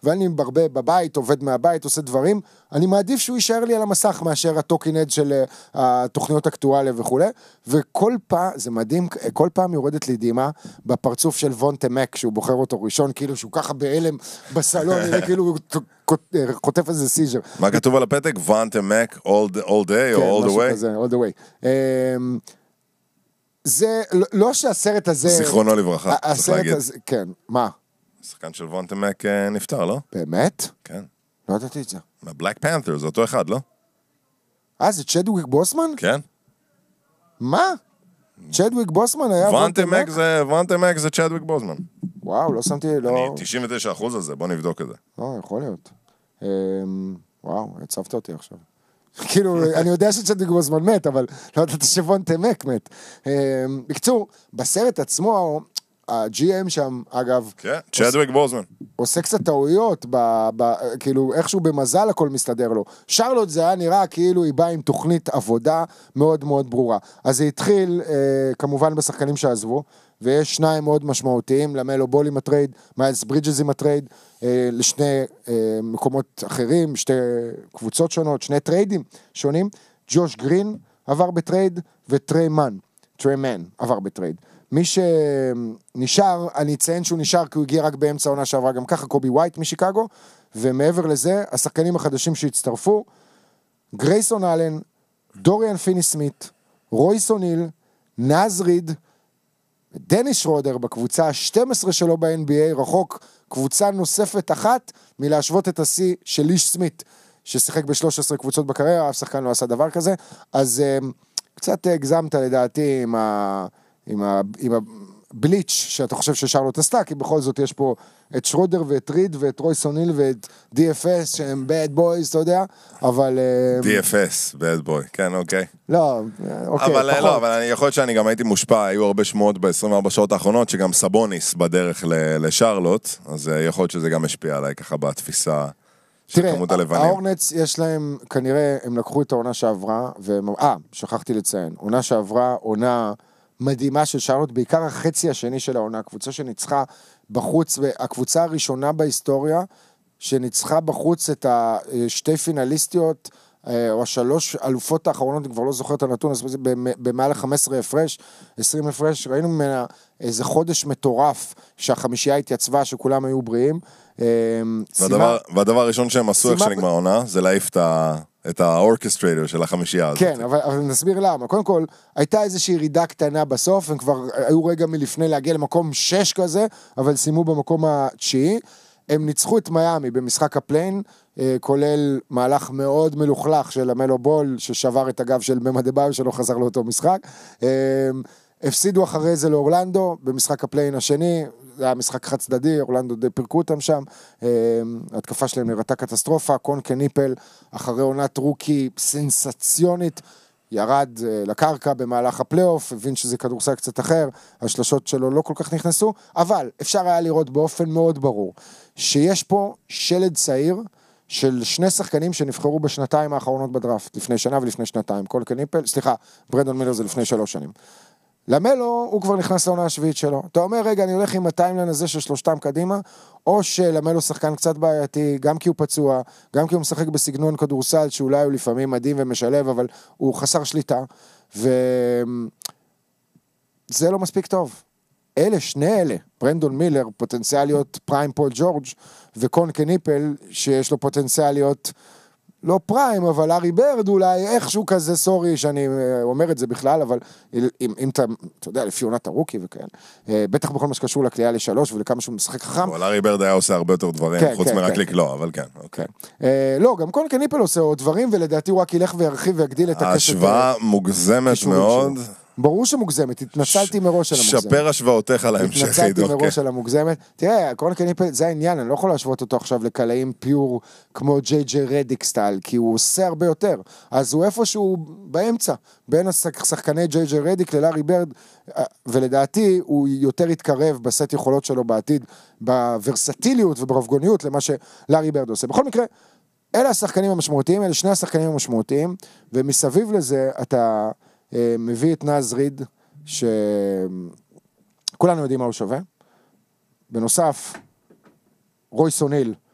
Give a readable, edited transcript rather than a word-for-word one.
ואני הרבה בבית, עובד מהבית, עושה דברים, אני מעדיף שהוא יישאר לי על המסך, מאשר הטוקינד של התוכניות אקטואליה וכו'. וכל פעם, זה מדהים, כל פעם יורדת לי דימה בפרצוף של וונטה מק, שהוא בוחר אותו ראשון, כאילו שהוא ככה בהלם בסלון, כאילו הוא כותב איזה סיז'ר. מה כתוב על הפתק? וונטה מק, all day או all the way? כן, all the way. זה, לא שהסרט הזה... זיכרונו לברכה, צריך להגיד. כן, מה? השחקן של וונטה מק נפטר, לא? באמת? כן. לא ידעתי את זה. מהבלק פנת'ר, זה אותו אחד, לא? זה צ'דוויק בוסמן? כן. מה? צ'דוויק בוסמן היה וונטה מק זה צ'דוויק בוסמן. וואו, לא שמתי, לא... אני 99% על זה, בוא נבדוק את זה. לא, יכול להיות. וואו, הצפת אותי עכשיו. כאילו, אני יודע שצ'דוויק בוסמן מת, אבל לא יודעת שוונטה מק מת. בקצור, בסרט עצמו, ה-GM שם, אגב... כן, צ'דוויק בוזמן. עושה קצת טעויות, כאילו איכשהו במזל הכל מסתדר לו. שרלוט זה היה נראה כאילו היא באה עם תוכנית עבודה מאוד מאוד ברורה. אז זה התחיל כמובן בשחקנים שעזבו, ויש שניים מאוד משמעותיים, למלו בול עם הטרייד, מיילס ברידג'ס עם הטרייד, לשני מקומות אחרים, שתי קבוצות שונות, שני טריידים שונים. ג'וש גרין עבר בטרייד, וטריימן עבר בטרייד. מי שנשאר, אני אציין שהוא נשאר כי הוא הגיע רק באמצע העונה שעברה, גם ככה קובי ווייט משיקגו, ומעבר לזה, השחקנים החדשים שהצטרפו, גרייסון אלן, דוריאן פיני סמית, רויס אוניל, נאז ריד, דניס שרודר בקבוצה ה-12 שלו ב-NBA, רחוק קבוצה נוספת אחת מלהשוות את השיא של איש סמית, ששיחק ב-13 קבוצות בקריירה, אף שחקן לא עשה דבר כזה, אז קצת הגזמת לדעתי עם הבליץ' שאתה חושב ששרלוט עשתה, כי בכל זאת יש פה את שרודר ואת ריד ואת רויס אוניל ואת DFS שהם bad boys, אתה יודע, אבל... DFS, bad boy, כן, אוקיי. לא, אוקיי, אבל פחות. לא, אבל אני יכול שאני גם הייתי מושפע, היו הרבה שמועות ב-24 שעות האחרונות, שגם סבוניס בדרך לשרלוט, אז יכול להיות שזה גם השפיע עליי ככה בתפיסה של כמות הלבנים. האורנץ יש להם, כנראה הם לקחו את העונה שעברה, שכחתי לציין, עונה שעברה, עונה מדהימה של שרלוט, בעיקר החצי השני של העונה, הקבוצה שניצחה בחוץ, הקבוצה הראשונה בהיסטוריה, שניצחה בחוץ את השתי פינליסטיות, או השלוש אלופות האחרונות, אני כבר לא זוכר את הנתון, אז במעל 15 הפרש, 20 הפרש, ראינו ממנה איזה חודש מטורף, שהחמישייה התייצבה, שכולם היו בריאים. והדבר הראשון שהם עשו איך שנגמר העונה, זה להעיף את האורקסטרייטר של החמישייה הזאת. כן, אבל נסביר למה. קודם כל, הייתה איזושהי ירידה קטנה בסוף, הם כבר היו רגע מלפני להגיע למקום 6 כזה, אבל סיימו במקום התשיעי. הם ניצחו את מיאמי במשחק הפליין, כולל מהלך מאוד מלוכלך של המלו בול, ששבר את הגב של ממדבאו, שלא חזר לאותו משחק. הפסידו אחרי זה לאורלנדו, במשחק הפליין השני, זה היה משחק חד צדדי, אורלנדו די פירקו אותם שם, התקפה שלהם נראתה קטסטרופה, קונקה ניפל, אחרי עונת רוקי סנסציונית, ירד לקרקע במהלך הפלייאוף, הבין שזה כדורסל קצת אחר, השלשות שלו לא כל כך נכנסו, אבל אפשר היה לראות באופן מאוד ברור, שיש פה שלד צעיר, של שני שחקנים שנבחרו בשנתיים האחרונות בדראפט, לפני שנה ולפני שנתיים, קונקה ניפל, ברנדון מילר זה לפני 3 שנים. למלו, הוא כבר נכנס לעונה השביעית שלו. אתה אומר, רגע, אני הולך עם הטיימליין הזה של שלושתם קדימה, או שלמלו שחקן קצת בעייתי, גם כי הוא פצוע, גם כי הוא משחק בסגנון כדורסל, שאולי הוא לפעמים מדהים ומשלב, אבל הוא חסר שליטה, וזה לא מספיק טוב. שני אלה, ברנדון מילר, פוטנציאליות פריים פול ג'ורג', וקונקה ניפל, שיש לו פוטנציאליות לא פריים, אבל ארי ברד אולי איכשהו כזה, סורי שאני אומר את זה בכלל, אבל אם אתה יודע, לפי עונת הרוקי וכאלה, בטח בכל מה שקשור לקליעה ל3 ולכמה שהוא משחק חכם. אבל ארי ברד היה עושה הרבה יותר דברים, חוץ מרק לקלוע, אבל כן. לא, גם קונקה ניפל עושה עוד דברים, ולדעתי הוא רק ילך וירחיב ויגדיל את הקשת. ההשוואה מוגזמת מאוד. ברור שמוגזמת, התנצלתי מראש על המוגזמת. שפר השוואותיך על ההמשך. התנצלתי מראש על המוגזמת. תראה, קונקה ניפל, זה העניין, אני לא יכול להשוות אותו עכשיו לקלעים פיור כמו ג'יי רדיק סטייל, כי הוא עושה הרבה יותר. אז הוא איפשהו באמצע, בין השחקני ג'יי רדיק ללארי ברד, ולדעתי הוא יותר יתקרב בסט יכולות שלו בעתיד, בוורסטיליות וברבגוניות למה שלארי ברד עושה. בכל מקרה, אלה השחקנים המשמעותיים, אלה שני השחקנים המשמעותיים, ומסביב לזה אתה מביא את נאז ריד, שכולנו יודעים מה הוא שווה. בנוסף, רויס אוניל,